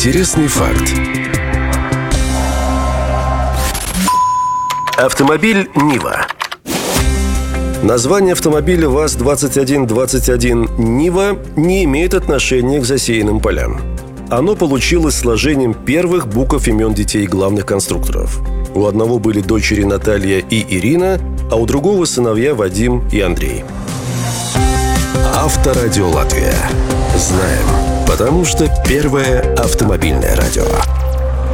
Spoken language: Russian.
Интересный факт. Автомобиль «Нива». Название автомобиля ВАЗ-2121 «Нива» не имеет отношения к засеянным полям. Оно получилось сложением первых букв имен детей главных конструкторов. У одного были дочери Наталья и Ирина, а у другого сыновья Вадим и Андрей. Авторадио Латвия. Знаем, потому что первое автомобильное радио.